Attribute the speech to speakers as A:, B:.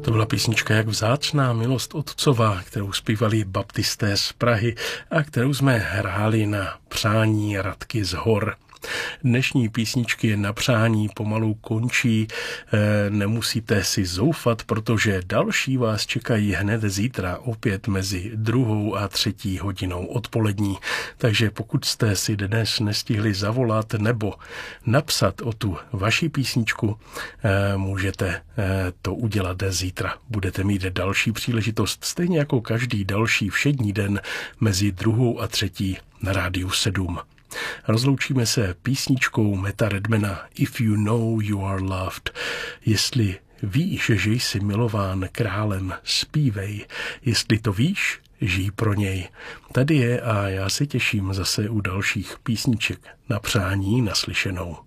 A: To byla písnička Jak vzácná milost otcová, kterou zpívali baptisté z Prahy a kterou jsme hráli na přání Radky z Hor. Dnešní písničky na přání pomalu končí, nemusíte si zoufat, protože další vás čekají hned zítra opět mezi 2. a 3. hodinou odpolední. Takže pokud jste si dnes nestihli zavolat nebo napsat o tu vaši písničku, můžete to udělat zítra. Budete mít další příležitost, stejně jako každý další všední den mezi 2. a 3. na Rádiu 7. Rozloučíme se písničkou Metta Redmana If You Know You Are Loved. Jestli víš, že jsi milován králem, zpívej. Jestli to víš, žij pro něj. Tady je a já se těším zase u dalších písniček na přání naslyšenou.